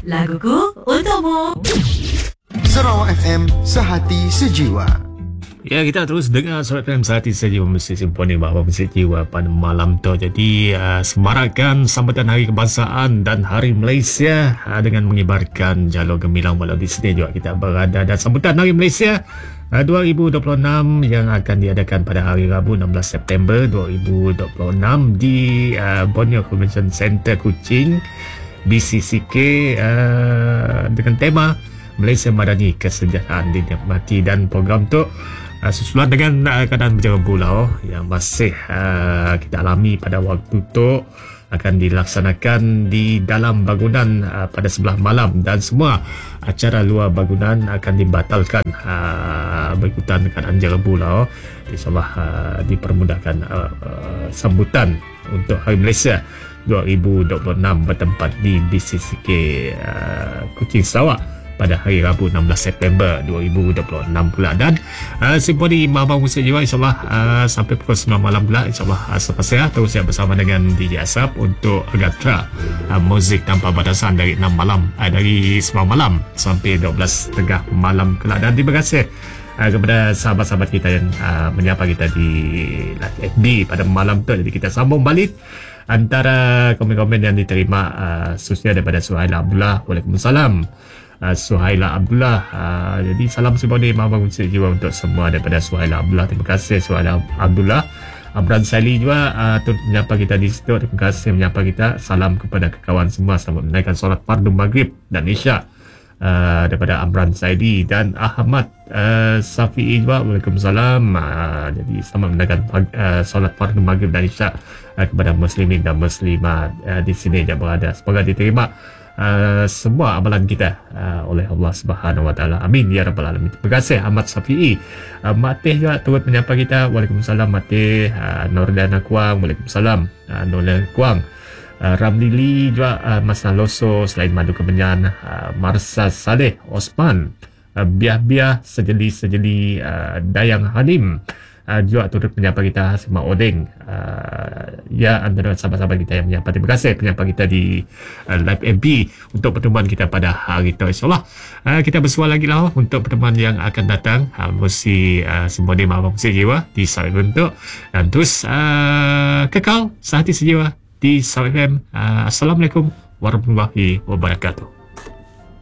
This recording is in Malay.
laguku untukmu. Sarawak FM, sehati sejiwa. Ya, kita terus dengar Sarawak FM Sehati Sejiwa Musik Simfoni Bahawa Musik Jiwa pada malam tu. Jadi semarakan sambutan Hari Kebangsaan dan Hari Malaysia dengan mengibarkan jalur gemilang. Walau di sini juga kita berada dan sambutan Hari Malaysia 2026 yang akan diadakan pada hari Rabu 16 September 2026 di Borneo Convention Center Kuching BCCK dengan tema Malaysia Madani Kesejahteraan Dinikmati. Dan program tu susulan dengan keadaan bencana pulau yang masih kita alami pada waktu tu akan dilaksanakan di dalam bangunan pada sebelah malam, dan semua acara luar bangunan akan dibatalkan berikutan keadaan bencana pulau. InsyaAllah dipermudahkan sambutan untuk Hari Malaysia 2026 bertempat di BCCK Kuching Sarawak pada hari Rabu 16 September 2026 pula. Dan Simfoni Mahkamah Musik Jiwa insyaAllah sampai pukul 9 malam pula. InsyaAllah selepas saya terus bersama dengan DJ Asraf untuk Gatra muzik tanpa batasan dari 9 malam sampai 12.30 malam kelak. Dan terima kasih kepada sahabat-sahabat kita yang menyapa kita di FB pada malam tu. Jadi kita sambung balik antara komen-komen yang diterima khususnya daripada Suhaila Abdullah. Waalaikumsalam Suhaila Abdullah. Jadi salam Simfoni Mahkamah Musik Jiwa untuk semua daripada Suhaila Abdullah. Terima kasih Suhaila Abdullah. Abran Saili juga turut menyapa kita di situ. Terima kasih menyapa kita. Salam kepada kawan semua selamat menunaikan solat fardu maghrib dan isyak daripada Amran Saidi dan Ahmad Safi'i juga. Waalaikumsalam. Jadi selamat menunaikan solat fardu maghrib dan isyak kepada muslimin dan muslimat di sini yang berada. Semoga diterima semua amalan kita oleh Allah Subhanahu Wa Taala. Amin ya rabbal alamin. Terima kasih Ahmad Safi'i. Mak Teh juga turut menyapa kita. Waalaikumsalam Mak Teh. Nordana Kuang. Waalaikumsalam Nordana Kuang. Ramlili juga Mas Naloso. Selain Madu Kemenyan, Marsa Saleh Osman, Biah-Biah Sejeli Dayang Hanim juga turut menyapa kita. Semak Odeng ya antara sahabat-sahabat kita yang menyapa. Terima kasih penyapa kita di live MB untuk pertemuan kita pada hari itu. InsyaAllah kita bersua lagi lah untuk pertemuan yang akan datang. Musik Simfoni Mahkamah Musik Jiwa di Sarawak Bentuk, dan terus kekal sehati sejiwa di Sarawak FM. Assalamualaikum warahmatullahi wabarakatuh.